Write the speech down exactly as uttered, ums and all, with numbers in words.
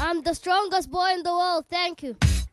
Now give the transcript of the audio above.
I'm the strongest boy in the world. Thank you.